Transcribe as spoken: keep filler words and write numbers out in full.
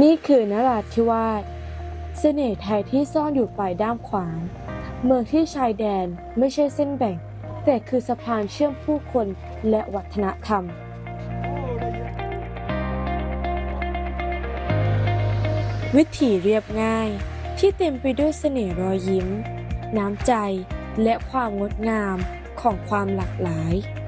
นี่คือนราธิวาสเสน่ห์ไทยที่ซ่อนอยู่ปลายด้ามขวานเมืองที่ชายแดนไม่ใช่เส้นแบ่งแต่คือสะพานเชื่อมผู้คนและวัฒนธรรมวิถีเรียบง่ายที่เต็มไปด้วยเสน่ห์รอยยิ้มน้ำใจและความงดงามของความหลากหลาย